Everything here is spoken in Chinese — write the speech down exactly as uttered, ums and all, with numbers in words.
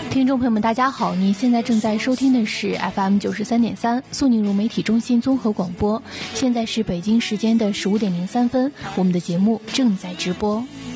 听众朋友们，大家好！您现在正在收听的是 F M 九十三点三苏宁融媒体中心综合广播。现在是北京时间的十五点零三分，我们的节目正在直播。